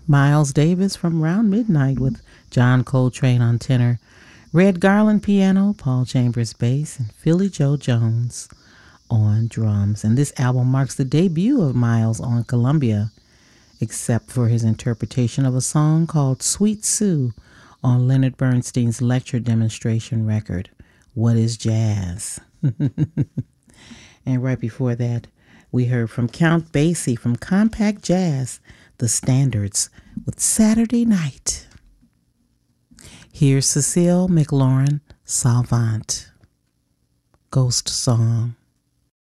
Miles Davis from Round Midnight with John Coltrane on tenor, Red Garland piano, Paul Chambers bass, and Philly Joe Jones on drums. And this album marks the debut of Miles on Columbia, except for his interpretation of a song called Sweet Sue on Leonard Bernstein's lecture demonstration record, What is Jazz? And right before that, we heard from Count Basie from Compact Jazz, The Standards, with Saturday Night. Here's Cecile McLaurin Salvant, Ghost Song.